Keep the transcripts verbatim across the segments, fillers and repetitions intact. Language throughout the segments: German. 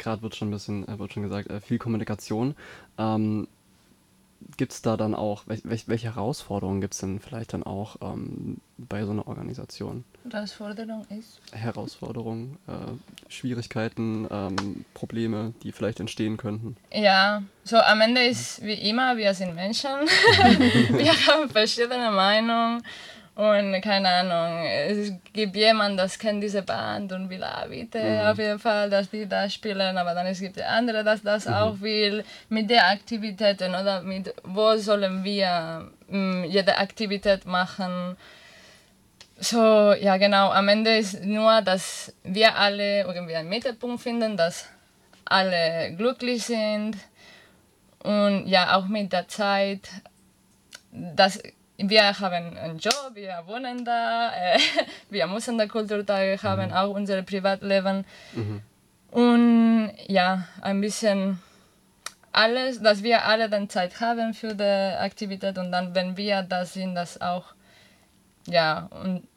gerade wird schon ein bisschen, äh, wird schon gesagt, äh, viel Kommunikation. Ähm, gibt es da dann auch, wel welche, welche Herausforderungen gibt es denn vielleicht dann auch ähm, bei so einer Organisation? Herausforderung ist? Herausforderungen, äh, Schwierigkeiten, ähm, Probleme, die vielleicht entstehen könnten. Ja, so am Ende ist wie immer, wir sind Menschen. Wir haben verschiedene Meinungen und keine Ahnung, es gibt jemanden, das kennt diese Band und will, ah, bitte Mhm. auf jeden Fall, dass die das spielen, aber dann es gibt der andere, das das Mhm. auch will, mit der Aktivitäten oder mit, wo sollen wir mh, jede Aktivität machen. So, ja genau, am Ende ist nur, dass wir alle irgendwie einen Mittelpunkt finden, dass alle glücklich sind und ja, auch mit der Zeit, dass wir haben einen Job, wir wohnen da, äh, wir müssen die Kulturtage haben, Mhm. auch unser Privatleben Mhm. und ja, ein bisschen alles, dass wir alle dann Zeit haben für die Aktivität und dann, wenn wir da sind, das auch, ja, und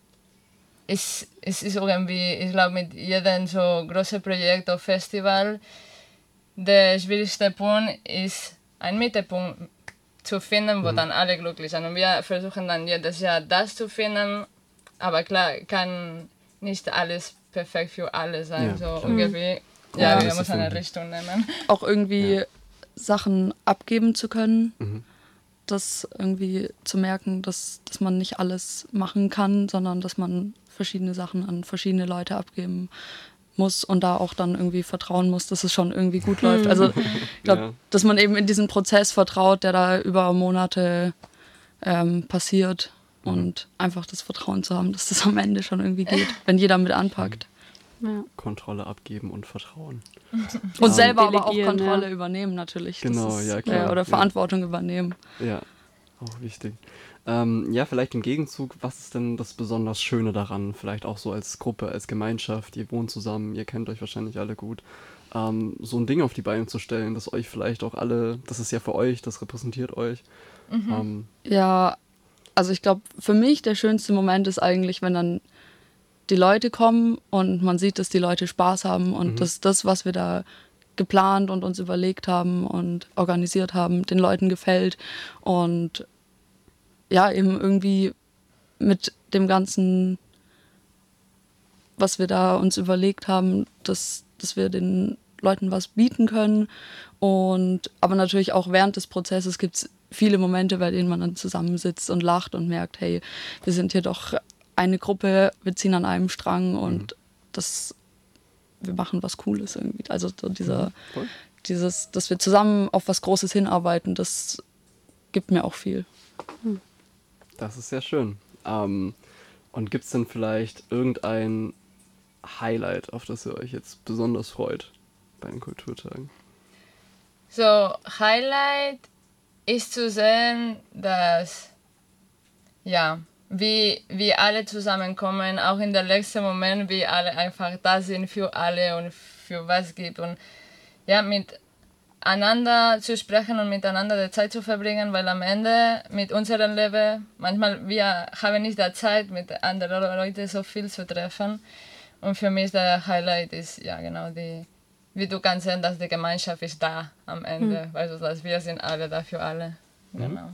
es, es ist irgendwie, ich glaube, mit jedem so großen Projekt oder Festival, der schwierigste Punkt ist, einen Mittelpunkt zu finden, wo Mhm. dann alle glücklich sind. Und wir versuchen dann jedes Jahr das zu finden, aber klar, kann nicht alles perfekt für alle sein, Ja, so klar. irgendwie. Ja, Ja, wir das müssen ist eine ein- Richtung nehmen. Auch irgendwie Ja. Sachen abgeben zu können, Mhm. das irgendwie zu merken, dass, dass man nicht alles machen kann, sondern dass man verschiedene Sachen an verschiedene Leute abgeben muss und da auch dann irgendwie vertrauen muss, dass es schon irgendwie gut läuft. Also ich glaube, Ja. dass man eben in diesen Prozess vertraut, der da über Monate ähm, passiert Mhm. und einfach das Vertrauen zu haben, dass das am Ende schon irgendwie geht, wenn jeder mit anpackt. Ja. Kontrolle abgeben und Vertrauen. Und Ähm, selber aber auch delegieren, Kontrolle ja. übernehmen natürlich. Genau, das ist, ja, klar, äh, oder ja. Verantwortung übernehmen. Ja, auch wichtig. Ähm, ja, vielleicht im Gegenzug, was ist denn das besonders Schöne daran? Vielleicht auch so als Gruppe, als Gemeinschaft, ihr wohnt zusammen, ihr kennt euch wahrscheinlich alle gut. Ähm, so ein Ding auf die Beine zu stellen, das euch vielleicht auch alle, das ist ja für euch, das repräsentiert euch. Ähm, Ja, also ich glaube, für mich der schönste Moment ist eigentlich, wenn dann die Leute kommen und man sieht, dass die Leute Spaß haben und Mhm. dass das, was wir da geplant und uns überlegt haben und organisiert haben, den Leuten gefällt und ja, eben irgendwie mit dem Ganzen, was wir da uns überlegt haben, dass, dass wir den Leuten was bieten können. Und aber natürlich auch während des Prozesses gibt es viele Momente, bei denen man dann zusammensitzt und lacht und merkt, hey, wir sind hier doch eine Gruppe, wir ziehen an einem Strang und Mhm. das, wir machen was Cooles irgendwie. Also so dieser, Mhm, voll. dieses, dass wir zusammen auf was Großes hinarbeiten, das gibt mir auch viel. Das ist sehr schön. Ähm, und gibt es denn vielleicht irgendein Highlight, auf das ihr euch jetzt besonders freut bei den Kulturtagen? So, Highlight ist zu sehen, dass, ja, wie wir alle zusammenkommen, auch in der letzten Moment, wie alle einfach da sind für alle und für was gibt und ja, miteinander zu sprechen und miteinander die Zeit zu verbringen, weil am Ende mit unserem Leben, manchmal wir haben nicht die Zeit, mit anderen Leuten so viel zu treffen und für mich der Highlight ist, ja genau, die, wie du kannst sehen, dass die Gemeinschaft ist da am Ende, mhm. Also dass wir sind alle da für alle, Mhm. genau.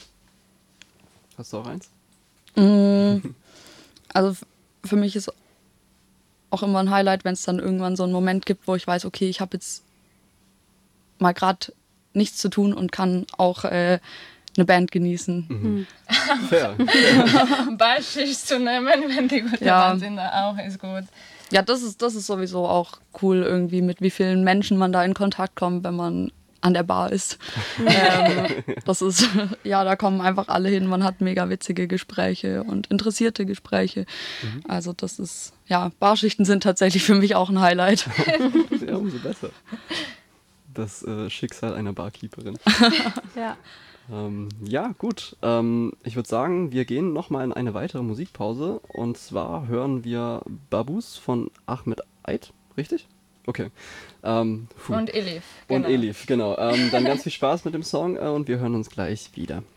Hast du auch eins? Also f- für mich ist auch immer ein Highlight, wenn es dann irgendwann so einen Moment gibt, wo ich weiß, okay, ich habe jetzt mal gerade nichts zu tun und kann auch äh, eine Band genießen. Mhm. Fair. Barschisch zu nehmen, wenn die gute Ja. Band sind, auch ist gut. Ja, das ist, das ist sowieso auch cool irgendwie, mit wie vielen Menschen man da in Kontakt kommt, wenn man an der Bar ist. ähm, das ist, ja, da kommen einfach alle hin, man hat mega witzige Gespräche und interessierte Gespräche. Mhm. Also das ist, ja, Barschichten sind tatsächlich für mich auch ein Highlight. Ja, umso besser. Das äh, Schicksal einer Barkeeperin. Ja. Ähm, ja, gut. Ähm, ich würde sagen, wir gehen nochmal in eine weitere Musikpause. Und zwar hören wir Babus von Ahmed Eid, richtig? Okay. Ähm, puh. Und Elif. Und genau. Elif, genau. Ähm, dann ganz viel Spaß mit dem Song äh, und wir hören uns gleich wieder.